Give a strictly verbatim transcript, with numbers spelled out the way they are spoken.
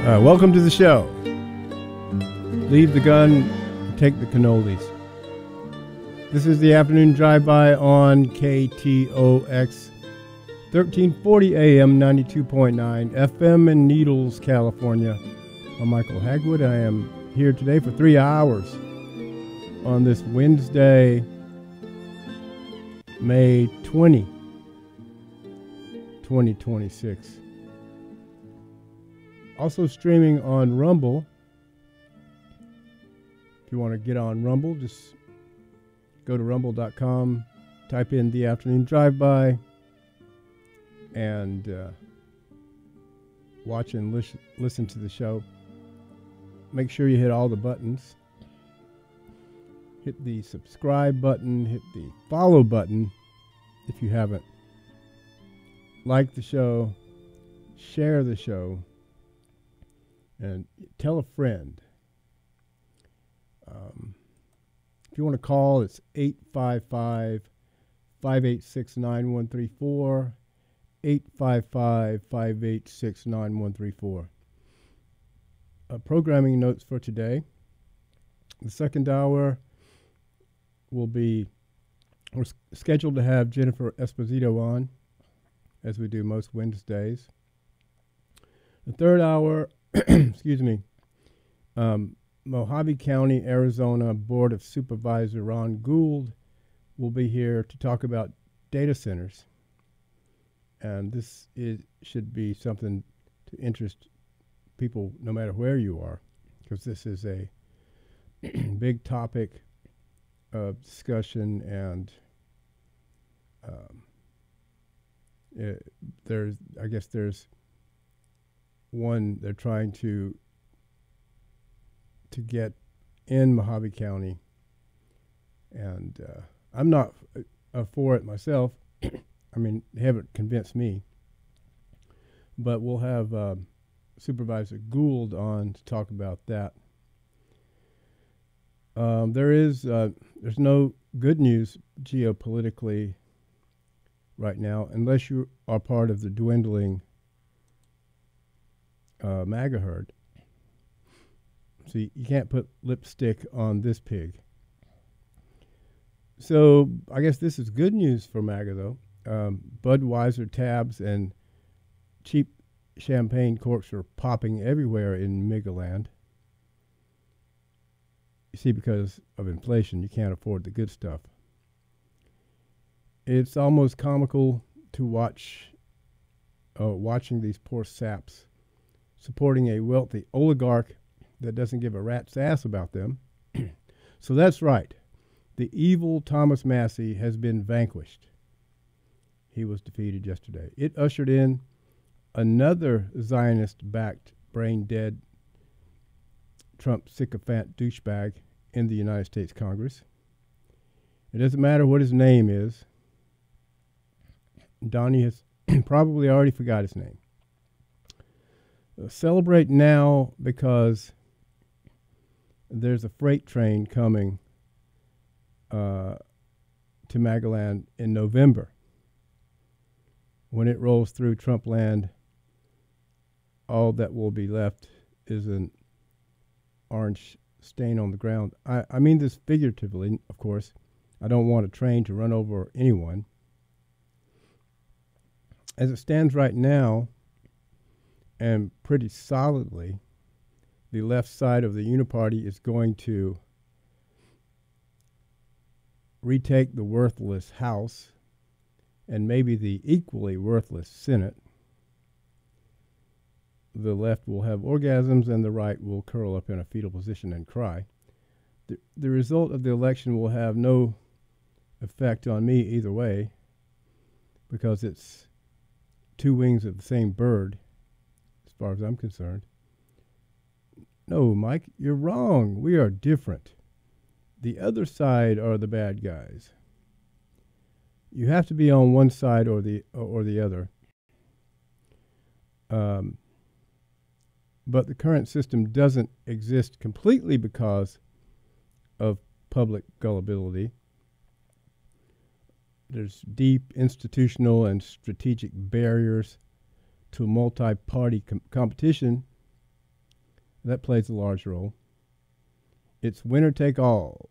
Uh, welcome to the show. Leave the gun, take the cannolis. This is the afternoon drive-by on K T O X, thirteen forty A M, ninety-two point nine F M in Needles, California. I'm Michael Hagwood. I am here today for three hours on this Wednesday, May twentieth, twenty twenty-six. Also streaming on Rumble. If you want to get on Rumble, just go to rumble dot com, type in the afternoon drive-by, and uh, watch and lis- listen to the show. Make sure you hit all the buttons. Hit the subscribe button, hit the follow button if you haven't. Like the show, share the show, and tell a friend. Um, if you want to call, it's eight five five, five eight six, nine one three four, eight five five, five eight six, nine one three four. Uh, programming notes for today. The second hour will be, we're s- scheduled to have Jennifer Esposito on, as we do most Wednesdays. The third hour, excuse me, um, Mojave County, Arizona Board of Supervisor Ron Gould will be here to talk about data centers. And this is, should be something to interest people no matter where you are, because this is a big topic of discussion, and um, it, there's, I guess there's one they're trying to to get in Mojave County, and uh, I'm not uh, for it myself. I mean, they haven't convinced me, but we'll have uh, Supervisor Gould on to talk about that. Um, there is uh, there's no good news geopolitically right now, unless you are part of the dwindling uh, MAGA herd. See, you can't put lipstick on this pig. So I guess this is good news for MAGA, though. Um, Budweiser tabs and cheap champagne corks are popping everywhere in Migaland. You see, because of inflation, you can't afford the good stuff. It's almost comical to watch, uh, watching these poor saps supporting a wealthy oligarch that doesn't give a rat's ass about them. So that's right. The evil Thomas Massie has been vanquished. He was defeated yesterday. It ushered in another Zionist-backed, brain-dead Trump sycophant douchebag in the United States Congress. It doesn't matter what his name is. Donnie has probably already forgot his name. Uh, celebrate now, because there's a freight train coming uh, to Magaland in November. When it rolls through Trump land, all that will be left is an orange stain on the ground. I, I mean this figuratively, of course. I don't want a train to run over anyone. As it stands right now, and pretty solidly, the left side of the Uniparty is going to retake the worthless House and maybe the equally worthless Senate. The left will have orgasms and the right will curl up in a fetal position and cry. The, the result of the election will have no effect on me either way, because it's two wings of the same bird, as far as I'm concerned. No, Mike, you're wrong. We are different. The other side are the bad guys. You have to be on one side or the or the other. Um, but the current system doesn't exist completely because of public gullibility. There's deep institutional and strategic barriers to multi-party com- competition That plays a large role. It's winner take all.